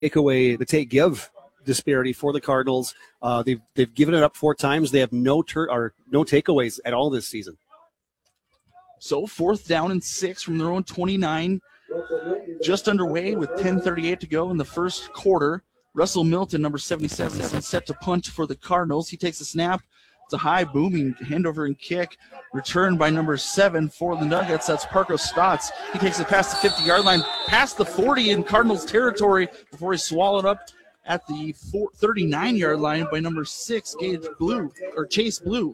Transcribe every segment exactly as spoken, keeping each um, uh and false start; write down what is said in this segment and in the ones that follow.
takeaway, the take give disparity for the Cardinals. Uh, they've they've given it up four times. They have no tur- or no takeaways at all this season. So fourth down and six from their own twenty-nine, just underway with ten thirty-eight to go in the first quarter. Russell Milton, number seventy-seven, is set to punt for the Cardinals. He takes a snap. It's a high booming handover and kick. Returned by number seven for the Nuggets. That's Parker Stotts. He takes it past the fifty-yard line, past the forty in Cardinals territory before he's swallowed up at the thirty-nine-yard line by number six, Gage Blue, or Chase Blue.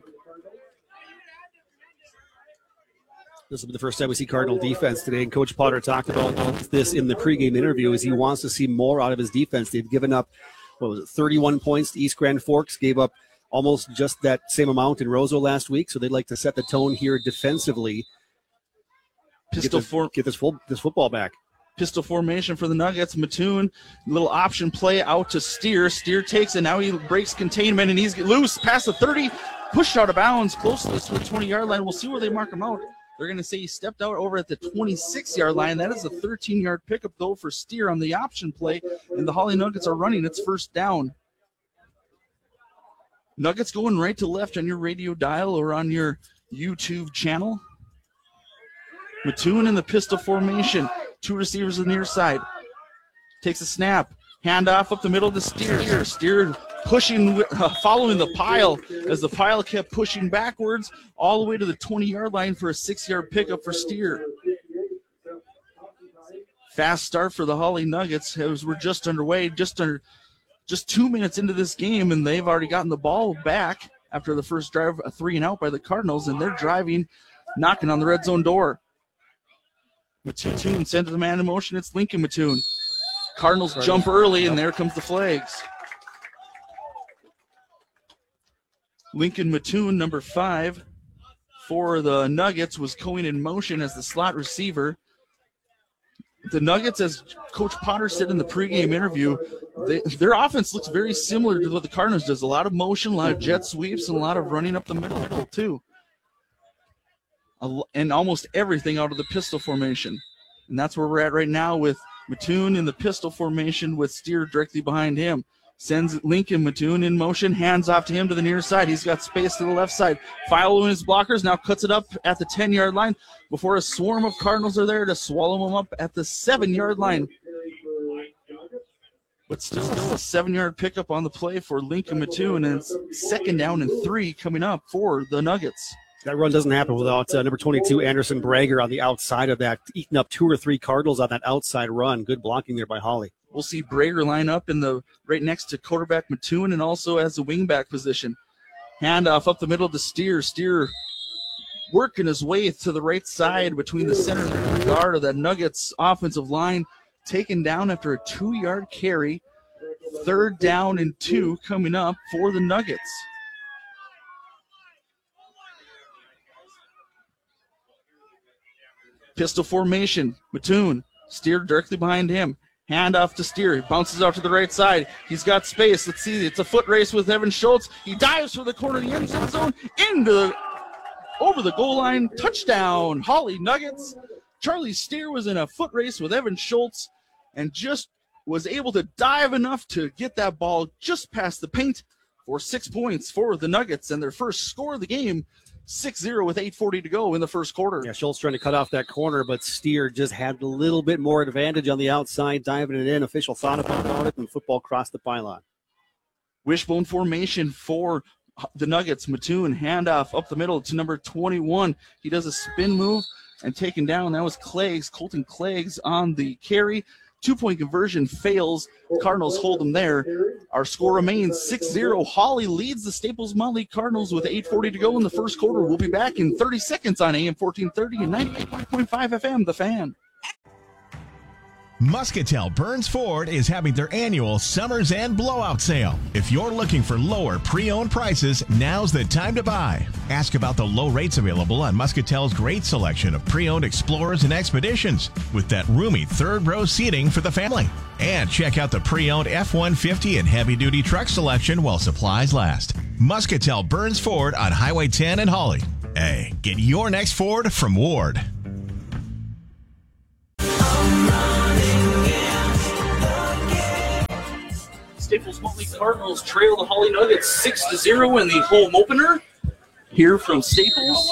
This will be the first time we see Cardinal defense today, and Coach Potter talked about this in the pregame interview, as he wants to see more out of his defense. They've given up, what was it, thirty-one points to East Grand Forks, gave up almost just that same amount in Roseau last week, so they'd like to set the tone here defensively. Pistol get this, for- get this, full, this football back. Pistol formation for the Nuggets. Mattoon, little option play out to Steer. Steer takes it. Now he breaks containment, and he's loose past the thirty, pushed out of bounds, close to the twenty-yard line. We'll see where they mark him out. They're going to say he stepped out over at the twenty-six-yard line. That is a thirteen-yard pickup, though, for Steer on the option play, and the Holly Nuggets are running. It's first down. Nuggets going right to left on your radio dial or on your YouTube channel. Mattoon in the pistol formation. Two receivers on the near side. Takes a snap. Handoff up the middle to Steer. Steer pushing, uh, following the pile as the pile kept pushing backwards all the way to the twenty-yard line for a six-yard pickup for Steer. Fast start for the Holly Nuggets as we're just underway, just under, just two minutes into this game, and they've already gotten the ball back after the first drive, a three and out by the Cardinals, and they're driving, knocking on the red zone door. Mattoon sends the man in motion. It's Lincoln Mattoon. Cardinals jump early, and there comes the flags. Lincoln Mattoon, number five, for the Nuggets, was going in motion as the slot receiver. The Nuggets, as Coach Potter said in the pregame interview, they, their offense looks very similar to what the Cardinals does. A lot of motion, a lot of jet sweeps, and a lot of running up the middle, too. And almost everything out of the pistol formation. And that's where we're at right now with Mattoon in the pistol formation with Steer directly behind him. Sends Lincoln Mattoon in motion, hands off to him to the near side. He's got space to the left side. Following his blockers, now cuts it up at the ten-yard line before a swarm of Cardinals are there to swallow him up at the seven-yard line. But still a seven-yard pickup on the play for Lincoln Mattoon, and it's second down and three coming up for the Nuggets. That run doesn't happen without uh, number twenty-two, Anderson Brager, on the outside of that, eating up two or three Cardinals on that outside run. Good blocking there by Holly. We'll see Brager line up in the right next to quarterback Mattoon and also as the wingback position. Handoff up the middle to Steer. Steer working his way to the right side between the center and the guard of that Nuggets offensive line. Taken down after a two-yard carry. Third down and two coming up for the Nuggets. Pistol formation. Mattoon. Steer directly behind him. Hand off to Steer. He bounces out to the right side. He's got space. Let's see. It's a foot race with Evan Schultz. He dives for the corner of the end zone. Into the, over the goal line. Touchdown. Holly Nuggets. Charlie Steer was in a foot race with Evan Schultz and just was able to dive enough to get that ball just past the paint for six points for the Nuggets and their first score of the game. six zero with eight forty to go in the first quarter. Yeah, Schultz trying to cut off that corner, but Steer just had a little bit more advantage on the outside, diving it in. Official thought about it, and football crossed the pylon. Wishbone formation for the Nuggets. Mattoon, handoff up the middle to number twenty-one. He does a spin move and taken down. That was Cleggs, Colton Cleggs on the carry. Two-point conversion fails. Cardinals hold them there. Our score remains six zero. Holly leads the Staples Motley Cardinals with eight forty to go in the first quarter. We'll be back in thirty seconds on A M fourteen thirty and ninety-eight point five F M, The Fan. Muscatel Burns Ford is having their annual Summer's End Blowout Sale. If you're looking for lower pre-owned prices, now's the time to buy. Ask about the low rates available on Muscatel's great selection of pre-owned Explorers and Expeditions with that roomy third row seating for the family. And check out the pre-owned F one fifty and heavy-duty truck selection while supplies last. Muscatel Burns Ford on Highway ten in Holly. Hey, get your next Ford from Ward. Staples Motley Cardinals trail the Holly Nuggets six to zero in the home opener here from Staples.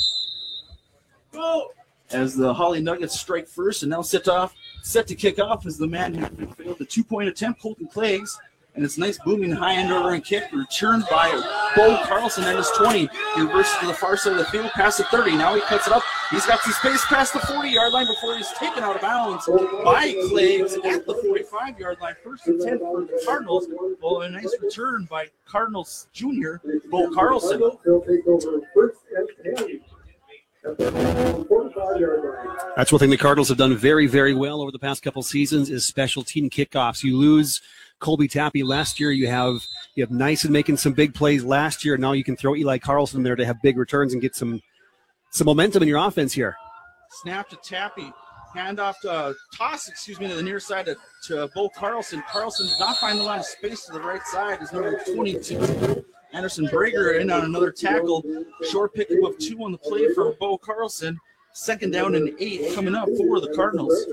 As the Holly Nuggets strike first and now set off, set to kick off is the man who failed the two-point attempt, Colton Cleggs. And it's a nice booming high-end over kick returned by Bo Carlson at his twenty. He reverses to the far side of the field, past the thirty. Now he cuts it up. He's got some space past the forty-yard line before he's taken out of bounds by Cleggs at the forty-five-yard line. First and ten for the Cardinals. Well, a nice return by Cardinals junior, Bo Carlson. That's one thing the Cardinals have done very, very well over the past couple seasons is special team kickoffs. You lose Colby Tappy last year. You have you have Nyson making some big plays last year. Now you can throw Eli Carlson there to have big returns and get some some momentum in your offense here. Snap to Tappy. Hand off to uh, toss, excuse me, to the near side to, to Bo Carlson. Carlson did not find a lot of space to the right side. Is number twenty-two. Anderson Brager in on another tackle. Short pickup of two on the play for Bo Carlson. Second down and eight coming up for the Cardinals.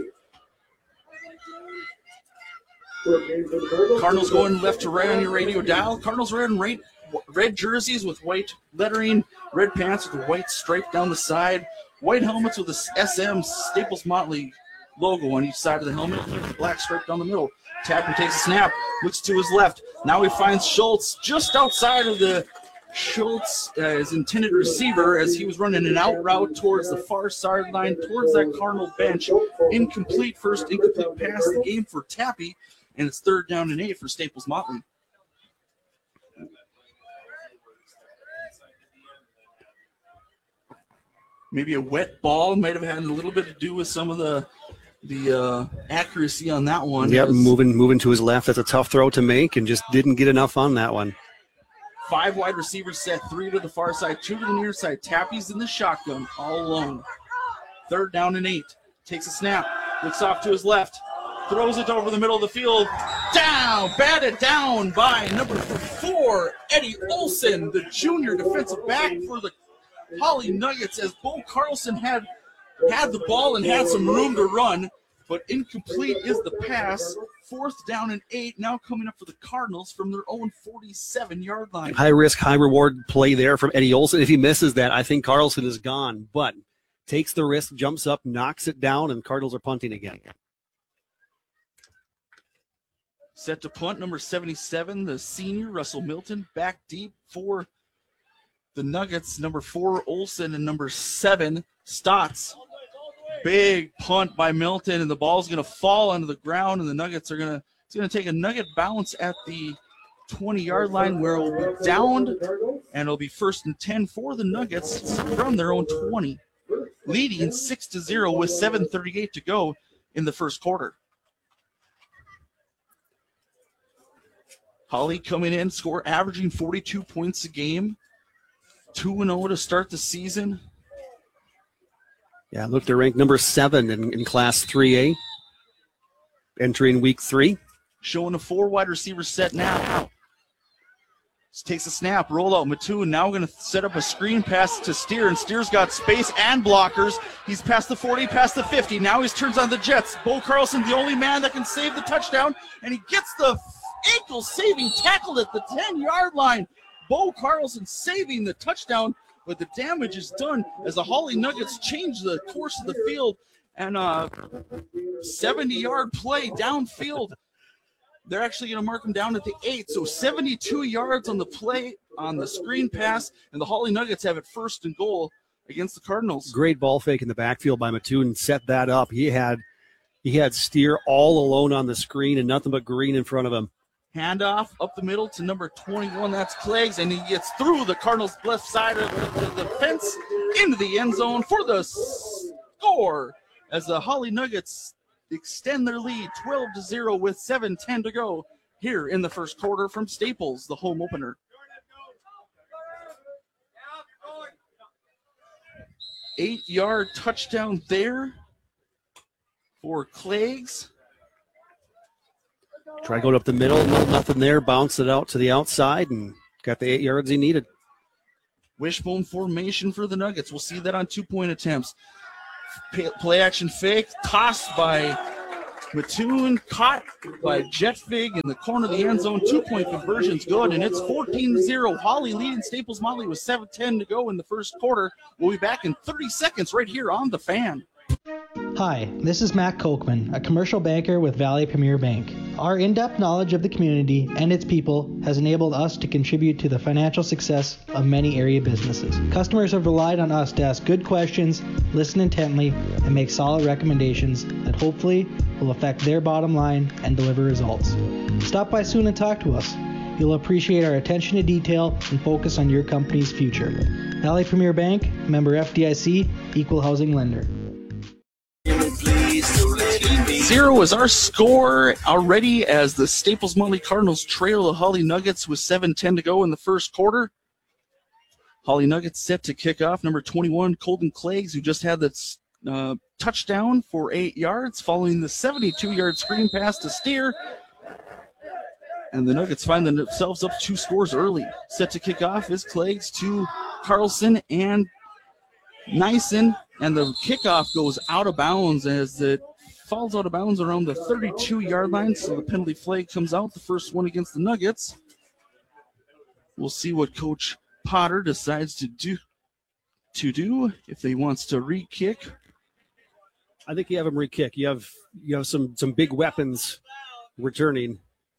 Cardinals going left to right on your radio dial. Cardinals wearing red, red jerseys with white lettering, red pants with a white stripe down the side, white helmets with the S M Staples Motley logo on each side of the helmet, with a black stripe down the middle. Tapper takes a snap, looks to his left. Now he finds Schultz just outside of the Schultz uh, his intended receiver as he was running an out route towards the far sideline, towards that Cardinal bench. Incomplete first, incomplete pass, the game for Tappy, and it's third down and eight for Staples Motley. Maybe a wet ball might have had a little bit to do with some of the the uh, accuracy on that one. Yep, moving moving to his left. That's a tough throw to make and just didn't get enough on that one. Five wide receivers set, three to the far side, two to the near side. Tappy's in the shotgun, all alone. Third down and eight. Takes a snap, looks off to his left, throws it over the middle of the field. Down, batted down by number four, Eddie Olson, the junior defensive back for the Holly Nuggets, as Bo Carlson had had the ball and had some room to run, but incomplete is the pass. Fourth down and eight, now coming up for the Cardinals from their own forty-seven-yard line. High risk, high reward play there from Eddie Olson. If he misses that, I think Carlson is gone, but takes the risk, jumps up, knocks it down, and Cardinals are punting again. Set to punt, number seventy-seven, the senior, Russell Milton, back deep for the Nuggets, number four, Olson, and number seven, Stotts. Big punt by Milton, and the ball's going to fall onto the ground, and the Nuggets are going to, it's going to take a Nugget bounce at the twenty-yard line where it will be downed, and it'll be first and ten for the Nuggets from their own twenty, leading six to zero with seven thirty-eight to go in the first quarter. Holly coming in, score averaging forty-two points a game, two and oh to start the season. Yeah, look, they're ranked number seven in, in Class three A, entering week three. Showing a four wide receiver set now. Takes a snap, roll out. Mattoon now going to set up a screen pass to Steer, and Steer's got space and blockers. He's past the forty, past the fifty. Now he turns on the Jets. Bo Carlson, the only man that can save the touchdown, and he gets the ankle-saving tackle at the ten-yard line. Bo Carlson saving the touchdown, but the damage is done as the Holly Nuggets change the course of the field, and a seventy-yard play downfield. They're actually going to mark him down at the eight, so seventy-two yards on the play on the screen pass, and the Holly Nuggets have it first and goal against the Cardinals. Great ball fake in the backfield by Mattoon, set that up. He had he had Steer all alone on the screen and nothing but green in front of him. Handoff up the middle to number twenty-one, that's Cleggs, and he gets through the Cardinals' left side of the, the, the fence into the end zone for the score as the Holly Nuggets extend their lead twelve to zero with seven ten to go here in the first quarter from Staples, the home opener. Eight-yard touchdown there for Cleggs. Try going up the middle, no, nothing there, bounced it out to the outside and got the eight yards he needed. Wishbone formation for the Nuggets. We'll see that on two-point attempts. Play action fake, tossed by Mattoon caught by Jetvig in the corner of the end zone. Two-point conversion's good, and it's fourteen to zero. Holly leading Staples Motley with seven ten to go in the first quarter. We'll be back in thirty seconds right here on The Fan. Hi, this is Matt Kochman, a commercial banker with Valley Premier Bank. Our in-depth knowledge of the community and its people has enabled us to contribute to the financial success of many area businesses. Customers have relied on us to ask good questions, listen intently, and make solid recommendations that hopefully will affect their bottom line and deliver results. Stop by soon and talk to us. You'll appreciate our attention to detail and focus on your company's future. Valley Premier Bank, member F D I C, equal housing lender. Zero is our score already as the Staples Motley Cardinals trail the Holly Nuggets with seven ten to go in the first quarter. Holly Nuggets set to kick off. Number twenty-one, Colton Cleggs, who just had that uh, touchdown for eight yards following the seventy-two-yard screen pass to Steer. And the Nuggets find themselves up two scores early. Set to kick off is Cleggs to Carlson and Nyson. And the kickoff goes out of bounds as it falls out of bounds around the thirty-two-yard line. So the penalty flag comes out, the first one against the Nuggets. We'll see what Coach Potter decides to do, to do if he wants to re-kick. I think you have him re-kick. You have you have some some big weapons returning.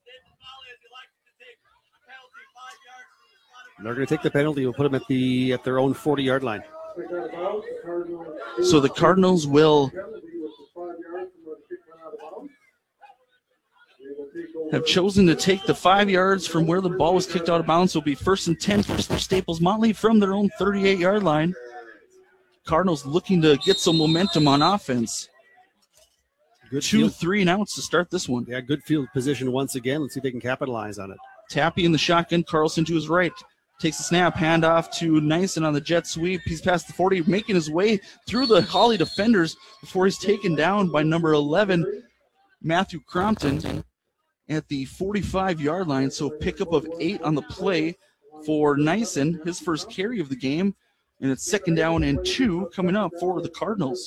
They're going to take the penalty. We'll put them at the at their own forty-yard line. So the Cardinals will have chosen to take the five yards from where the ball was kicked out of bounds. So it'll be first and ten for Staples Motley from their own thirty-eight-yard line. Cardinals looking to get some momentum on offense. Good Two, field. three and outs to start this one. Yeah, good field position once again. Let's see if they can capitalize on it. Tappy in the shotgun. Carlson to his right. Takes the snap, handoff to Nyson on the jet sweep. He's past the forty, making his way through the Holly defenders before he's taken down by number eleven, Matthew Crompton, at the forty-five-yard line. So pickup of eight on the play for Nyson, his first carry of the game. And it's second down and two coming up for the Cardinals.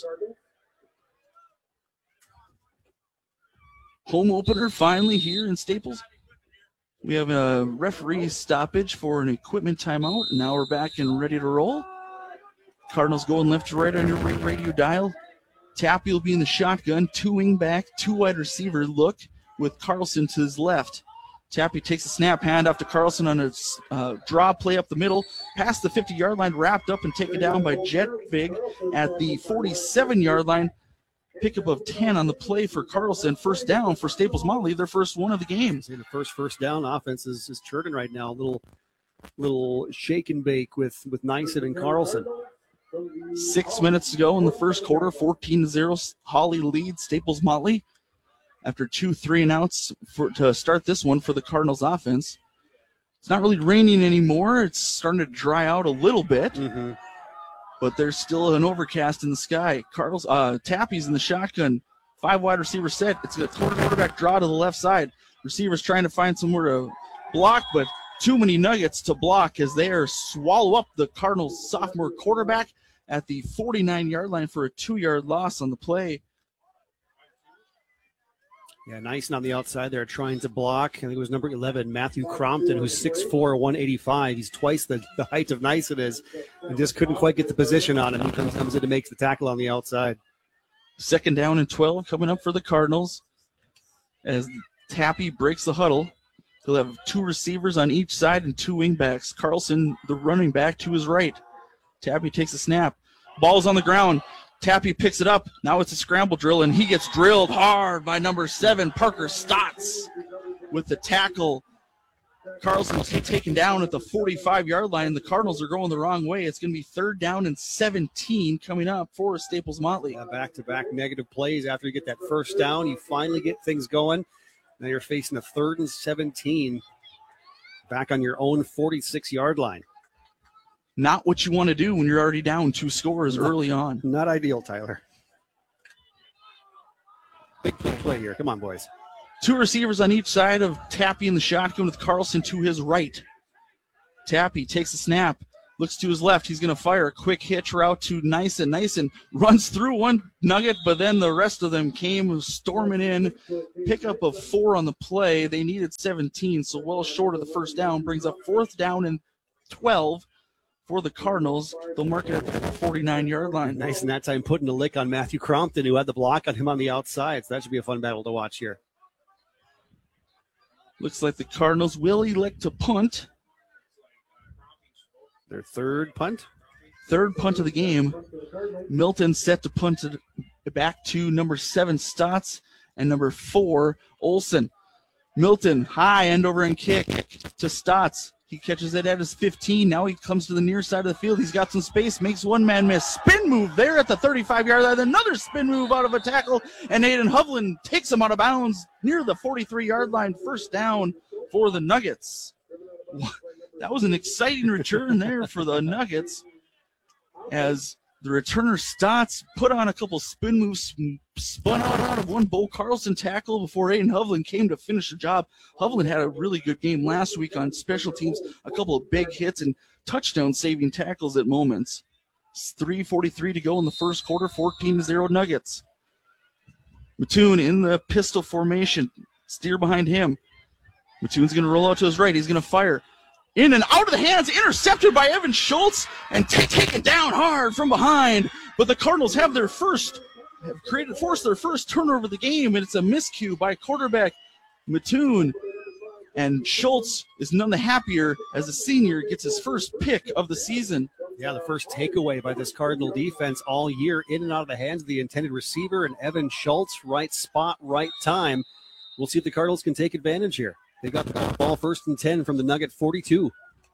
Home opener finally here in Staples. We have a referee stoppage for an equipment timeout. Now we're back and ready to roll. Cardinals going left to right on your radio dial. Tappy will be in the shotgun. Two wing back, two wide receiver look with Carlson to his left. Tappy takes a snap, hand off to Carlson on a uh, draw play up the middle. Past the fifty-yard line, wrapped up and taken down by Jetvig at the forty-seven-yard line. Pickup of ten on the play for Carlson. First down for Staples Motley, their first one of the game. See, the first first down offense is, is churning right now. A little little shake and bake with, with Nyson and Carlson. Six minutes to go in the first quarter, fourteen to zero. Holly leads Staples Motley after two three and outs for, to start this one for the Cardinals offense. It's not really raining anymore. It's starting to dry out a little bit. Mm-hmm. But there's still an overcast in the sky. Cardinals, uh, Tappy's in the shotgun. Five wide receiver set. It's a quarterback draw to the left side. Receivers trying to find somewhere to block, but too many Nuggets to block as they are swallow up the Cardinals sophomore quarterback at the forty-nine-yard line for a two-yard loss on the play. Yeah, Nyson on the outside there trying to block. I think it was number eleven, Matthew Crompton, who's six four, one eighty-five. He's twice the, the height of Nyson is, and just couldn't quite get the position on him. He comes, comes in to make the tackle on the outside. Second down and twelve coming up for the Cardinals as Tappy breaks the huddle. He'll have two receivers on each side and two wingbacks. Carlson, the running back, to his right. Tappy takes a snap. Ball's on the ground. Tappy picks it up. Now it's a scramble drill, and he gets drilled hard by number seven, Parker Stotts, with the tackle. Carlson's taken down at the forty-five-yard line. The Cardinals are going the wrong way. It's going to be third down and seventeen coming up for Staples Motley. Yeah, back-to-back negative plays after you get that first down. You finally get things going. Now you're facing a third and seventeen back on your own forty-six-yard line. Not what you want to do when you're already down two scores not, early on. Not ideal, Tyler. Big, big play here. Come on, boys. Two receivers on each side of Tappy in the shotgun with Carlson to his right. Tappy takes a snap, looks to his left. He's going to fire a quick hitch route to Nyson. Nyson runs through one Nugget, but then the rest of them came storming in. Pickup of four on the play. They needed seventeen, so well short of the first down. Brings up fourth down and twelve for the Cardinals. They'll mark it at the forty-nine-yard line. Nice in that time putting a lick on Matthew Crompton, who had the block on him on the outside. So that should be a fun battle to watch here. Looks like the Cardinals will elect to punt. Their third punt. Third punt of the game. Milton set to punt it back to number seven, Stotts, and number four, Olson. Milton, high end over and kick to Stotts. He catches it at his fifteen. Now he comes to the near side of the field. He's got some space, makes one man miss. Spin move there at the thirty-five-yard line. Another spin move out of a tackle, and Aiden Hovland takes him out of bounds near the forty-three-yard line. First down for the Nuggets. That was an exciting return there for the Nuggets, as the returner Stotts put on a couple spin moves, spun out, out of one Bo Carlson tackle before Aiden Hovland came to finish the job. Hovland had a really good game last week on special teams, a couple of big hits and touchdown-saving tackles at moments. It's three forty-three to go in the first quarter, fourteen to zero Nuggets. Mattoon in the pistol formation, steer behind him. Mattoon's going to roll out to his right. He's going to fire. In and out of the hands, intercepted by Evan Schultz, and t- taken down hard from behind. But the Cardinals have their first, have created, forced their first turnover of the game, and it's a miscue by quarterback Mattoon. And Schultz is none the happier as a senior gets his first pick of the season. Yeah, the first takeaway by this Cardinal defense all year, in and out of the hands of the intended receiver, and Evan Schultz, right spot, right time. We'll see if the Cardinals can take advantage here. They got the ball first and ten from the Nugget forty-two.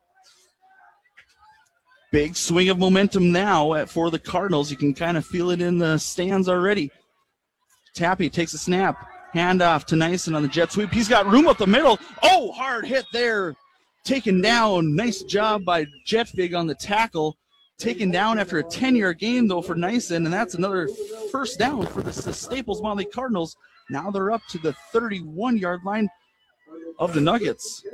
Big swing of momentum now at, for the Cardinals. You can kind of feel it in the stands already. Tappy takes a snap. Handoff to Nyson on the jet sweep. He's got room up the middle. Oh, hard hit there. Taken down. Nice job by Jetvig on the tackle. Taken down after a ten-yard gain, though, for Nyson, and that's another first down for the, the Staples Motley Cardinals. Now they're up to the thirty-one-yard line of the Nuggets.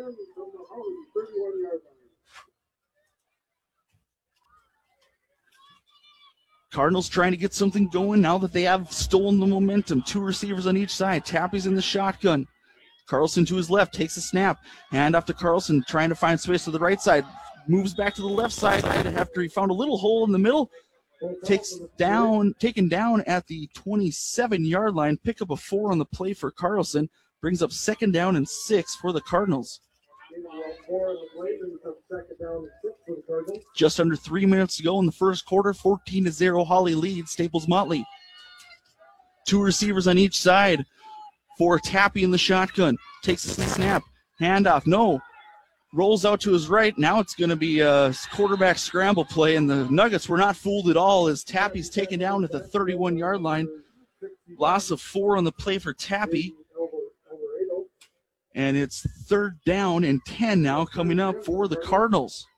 Cardinals trying to get something going now that they have stolen the momentum. Two receivers on each side. Tappy's in the shotgun. Carlson to his left, takes a snap. Hand off to Carlson, trying to find space to the right side. Moves back to the left side after he found a little hole in the middle. Takes down, taken down at the twenty-seven-yard line. Pick up a four on the play for Carlson. Brings up second down and six for the Cardinals. Just under three minutes to go in the first quarter. fourteen to zero Holly leads Staples Motley. Two receivers on each side for Tappy in the shotgun. Takes a snap. Handoff. No. Rolls out to his right. Now it's going to be a quarterback scramble play, and the Nuggets were not fooled at all as Tappy's taken down at the thirty-one-yard line. Loss of four on the play for Tappy. And it's third down and ten now coming up for the Cardinals.